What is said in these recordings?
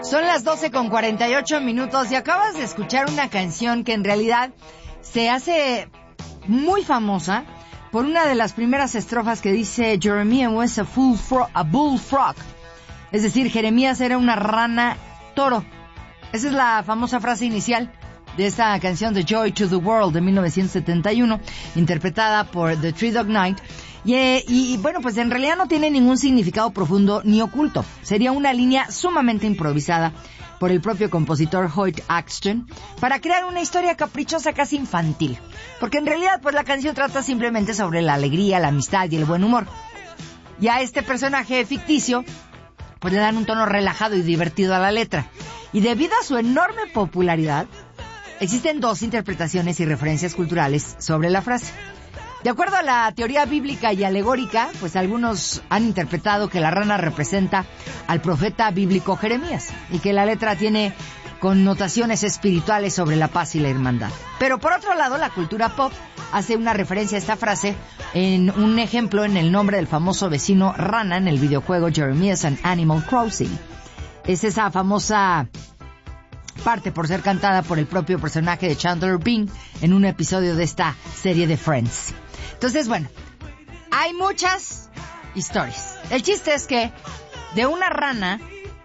Son las 12:48 y acabas de escuchar una canción que en realidad se hace muy famosa por una de las primeras estrofas que dice Jeremiah was a bullfrog. Es decir, Jeremías era una rana toro. Esa es la famosa frase inicial de esta canción de Joy to the World de 1971, interpretada por The Three Dog Night. Y bueno, pues en realidad no tiene ningún significado profundo ni oculto. Sería una línea sumamente improvisada por el propio compositor Hoyt Axton para crear una historia caprichosa casi infantil. Porque en realidad pues la canción trata simplemente sobre la alegría, la amistad y el buen humor. Y a este personaje ficticio pues le dan un tono relajado y divertido a la letra. Y debido a su enorme popularidad, existen dos interpretaciones y referencias culturales sobre la frase. De acuerdo a la teoría bíblica y alegórica, pues algunos han interpretado que la rana representa al profeta bíblico Jeremías y que la letra tiene connotaciones espirituales sobre la paz y la hermandad. Pero por otro lado, la cultura pop hace una referencia a esta frase en un ejemplo en el nombre del famoso vecino rana en el videojuego Jeremiah's and Animal Crossing. Es esa famosa parte por ser cantada por el propio personaje de Chandler Bing en un episodio de esta serie de Friends. Entonces, bueno, hay muchas historias. El chiste es que de una rana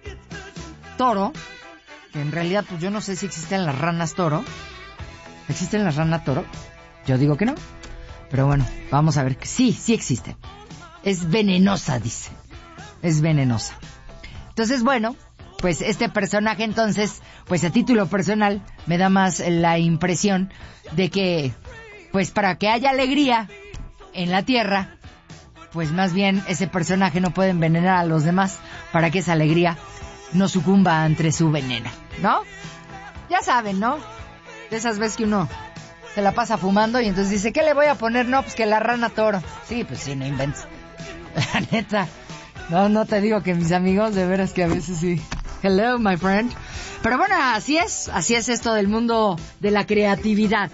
toro, que en realidad pues yo no sé si existen las ranas toro. ¿Existen las ranas toro? Yo digo que no. Pero bueno, vamos a ver que sí existe. Es venenosa, dice. Es venenosa. Entonces, bueno, pues este personaje entonces, pues a título personal, me da más la impresión de que, pues para que haya alegría en la tierra, pues más bien ese personaje no puede envenenar a los demás para que esa alegría no sucumba ante su veneno, ¿no? Ya saben, ¿no? De esas veces que uno se la pasa fumando y entonces dice, ¿qué le voy a poner? No, pues que la rana toro. Sí, pues sí, no inventes. La neta. No te digo que mis amigos, de veras que a veces sí. Hello, my friend. Pero bueno, así es esto del mundo de la creatividad.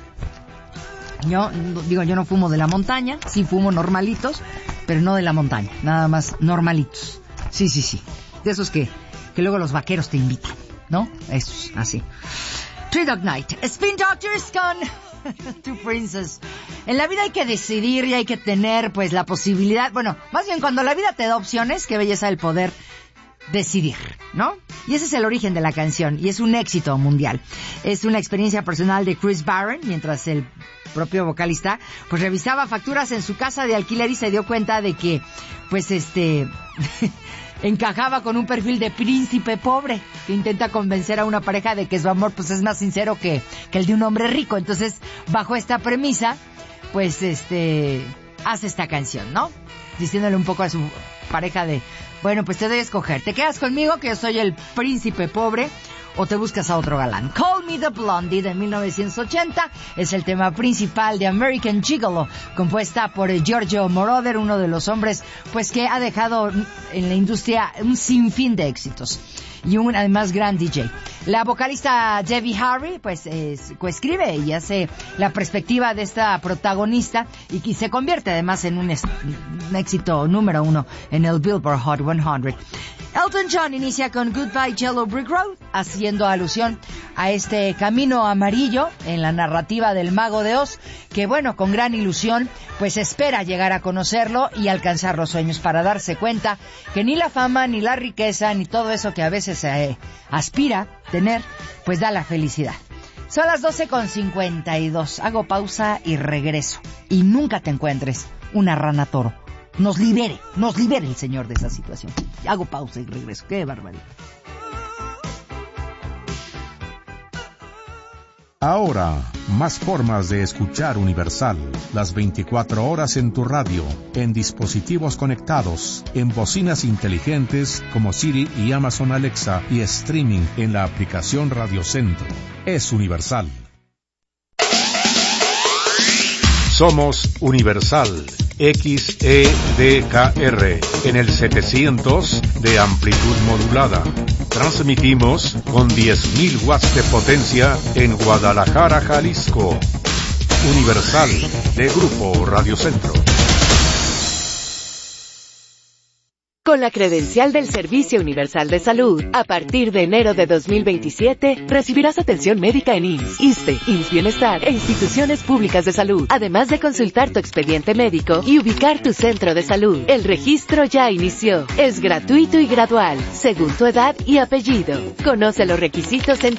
Yo no fumo de la montaña, sí fumo normalitos, pero no de la montaña, nada más normalitos. Sí. De esos que luego los vaqueros te invitan, ¿no? Esos, así. Three Dog Night, Spin Doctors con Two Princes. En la vida hay que decidir y hay que tener, pues, la posibilidad, bueno, más bien cuando la vida te da opciones, qué belleza el poder decidir, ¿no? Y ese es el origen de la canción y es un éxito mundial. Es una experiencia personal de Chris Barron, mientras el propio vocalista pues revisaba facturas en su casa de alquiler y se dio cuenta de que pues encajaba con un perfil de príncipe pobre que intenta convencer a una pareja de que su amor pues es más sincero que el de un hombre rico. Entonces, bajo esta premisa, pues hace esta canción, ¿no? Diciéndole un poco a su pareja de, bueno, pues te doy a escoger, ¿te quedas conmigo que yo soy el príncipe pobre o te buscas a otro galán? Call Me the Blondie de 1980 es el tema principal de American Gigolo, compuesta por Giorgio Moroder, uno de los hombres pues que ha dejado en la industria un sinfín de éxitos y un además gran DJ. La vocalista Debbie Harry pues coescribe y hace la perspectiva de esta protagonista y se convierte además en un éxito número 1 en el Billboard Hot 100. Elton John inicia con Goodbye Yellow Brick Road, haciendo alusión a este camino amarillo en la narrativa del Mago de Oz, que bueno, con gran ilusión, pues espera llegar a conocerlo y alcanzar los sueños para darse cuenta que ni la fama, ni la riqueza, ni todo eso que a veces se aspira tener, pues da la felicidad. Son las 12:52. Hago pausa y regreso. Y nunca te encuentres una rana toro. Nos libere el Señor de esa situación. Hago pausa y regreso. ¡Qué barbaridad! Ahora, más formas de escuchar Universal. Las 24 horas en tu radio, en dispositivos conectados, en bocinas inteligentes como Siri y Amazon Alexa y streaming en la aplicación Radio Centro. Es Universal. Somos Universal. XEDKR en el 700 de amplitud modulada. Transmitimos con 10.000 watts de potencia en Guadalajara, Jalisco. Universal de Grupo Radio Centro. Con la credencial del Servicio Universal de Salud, a partir de enero de 2027, recibirás atención médica en IMSS, ISSSTE, IMSS Bienestar e instituciones públicas de salud, además de consultar tu expediente médico y ubicar tu centro de salud. El registro ya inició. Es gratuito y gradual, según tu edad y apellido. Conoce los requisitos en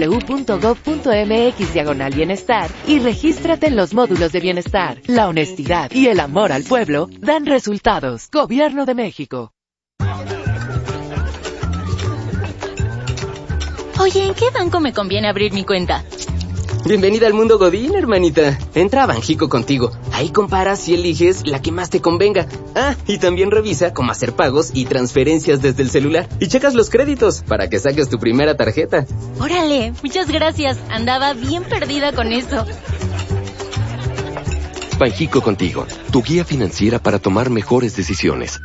www.gov.mx/bienestar y regístrate en los módulos de bienestar. La honestidad y el amor al pueblo dan resultados. Gobierno de México. Oye, ¿en qué banco me conviene abrir mi cuenta? Bienvenida al mundo Godín, hermanita. Entra a Banjico Contigo. Ahí comparas y eliges la que más te convenga. Ah, y también revisa cómo hacer pagos y transferencias desde el celular. Y checas los créditos para que saques tu primera tarjeta. Órale, muchas gracias. Andaba bien perdida con eso. Banjico Contigo, tu guía financiera para tomar mejores decisiones.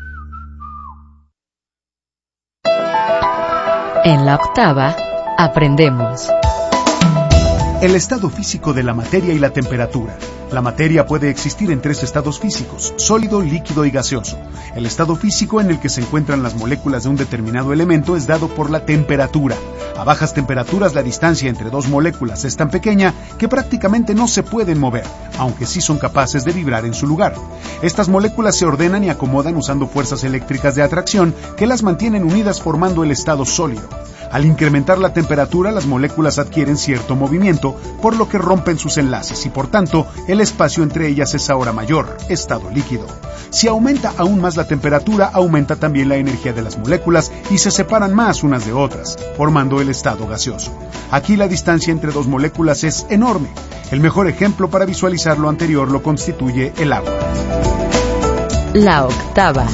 En la octava, aprendemos. El estado físico de la materia y la temperatura. La materia puede existir en 3 estados físicos: sólido, líquido y gaseoso. El estado físico en el que se encuentran las moléculas de un determinado elemento es dado por la temperatura. A bajas temperaturas, la distancia entre 2 moléculas es tan pequeña que prácticamente no se pueden mover, aunque sí son capaces de vibrar en su lugar. Estas moléculas se ordenan y acomodan usando fuerzas eléctricas de atracción que las mantienen unidas formando el estado sólido. Al incrementar la temperatura, las moléculas adquieren cierto movimiento, por lo que rompen sus enlaces y por tanto, el espacio entre ellas es ahora mayor, estado líquido. Si aumenta aún más la temperatura, aumenta también la energía de las moléculas y se separan más unas de otras, formando el estado gaseoso. Aquí la distancia entre 2 moléculas es enorme. El mejor ejemplo para visualizar lo anterior lo constituye el agua. La octava.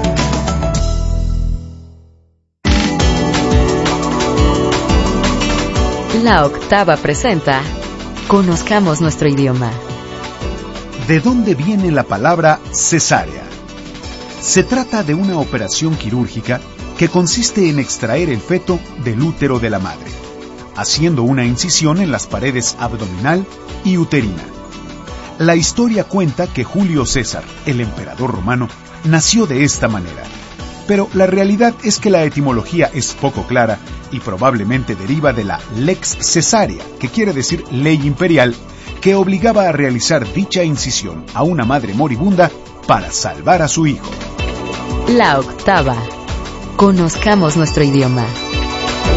La octava presenta Conozcamos nuestro idioma. ¿De dónde viene la palabra cesárea? Se trata de una operación quirúrgica que consiste en extraer el feto del útero de la madre, haciendo una incisión en las paredes abdominal y uterina. La historia cuenta que Julio César, el emperador romano, nació de esta manera. Pero la realidad es que la etimología es poco clara y probablemente deriva de la lex cesárea, que quiere decir ley imperial, que obligaba a realizar dicha incisión a una madre moribunda para salvar a su hijo. La octava. Conozcamos nuestro idioma.